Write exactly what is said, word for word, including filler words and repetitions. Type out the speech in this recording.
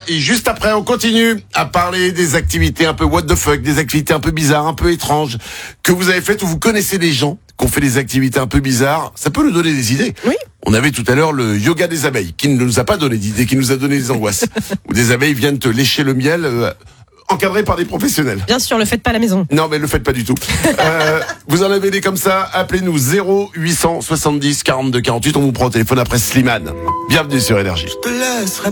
Et juste après, on continue à parler des activités un peu what the fuck, des activités un peu bizarres, un peu étranges, que vous avez faites ou vous connaissez des gens qui ont fait des activités un peu bizarres. Ça peut nous donner des idées. Oui. On avait tout à l'heure le yoga des abeilles, qui ne nous a pas donné d'idées, qui nous a donné des angoisses. Où des abeilles viennent te lécher le miel, euh, encadré par des professionnels. Bien sûr, le faites pas à la maison. Non, mais le faites pas du tout. euh, vous en avez des comme ça, appelez-nous zéro huit cent soixante-dix quarante-deux quarante-huit, on vous prend au téléphone après Slimane. Bienvenue sur Énergie.